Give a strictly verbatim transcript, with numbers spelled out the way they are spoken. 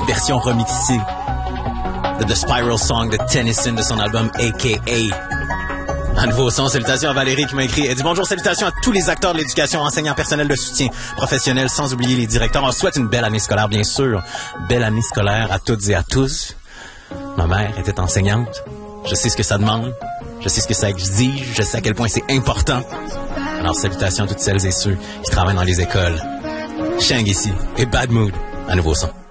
version remixée de The Spiral Song de Tennyson de son album A K A. Un nouveau son, salutations à Valérie qui m'a écrit. Elle dit bonjour, salutations à tous les acteurs de l'éducation, enseignants, personnels de soutien, professionnels, sans oublier les directeurs. On souhaite une belle année scolaire, bien sûr. Belle année scolaire à toutes et à tous. Ma mère était enseignante. Je sais ce que ça demande. Je sais ce que ça exige. Je sais à quel point c'est important. Alors, salutations à toutes celles et ceux qui travaillent dans les écoles. Shang ici et Bad Mood, un nouveau son.